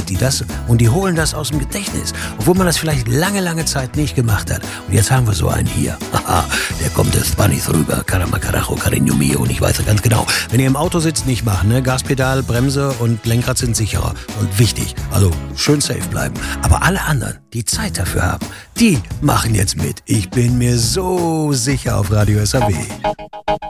die das und die holen das aus dem Gedächtnis, obwohl man das vielleicht lange Zeit nicht gemacht hat. Und jetzt haben wir so einen hier. Haha, der kommt des Spanish rüber. Caramba, carajo, cariño mio. Und ich weiß ja ganz genau, wenn ihr im Auto sitzt, nicht machen, ne? Gaspedal, Bremse und Lenkrad sind sicherer. Und wichtig, also schön safe bleiben. Aber alle anderen, die Zeit dafür haben, die machen jetzt mit. Ich bin mir so sicher auf Radio SAW.